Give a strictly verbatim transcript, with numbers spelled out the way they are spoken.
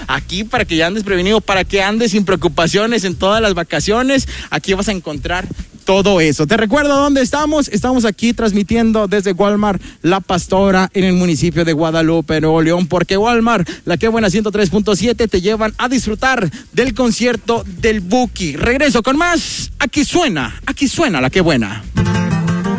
aquí para que ya andes prevenido, para que andes sin preocupaciones en todas las vacaciones. Aquí vas a encontrar todo eso. Te recuerdo dónde estamos. Estamos aquí transmitiendo desde Walmart La Pastora en el municipio de Guadalupe, Nuevo León, porque Walmart, La Que Buena ciento tres punto siete te llevan a disfrutar del concierto del Buki. Regreso con más. Aquí suena, aquí suena La Que Buena.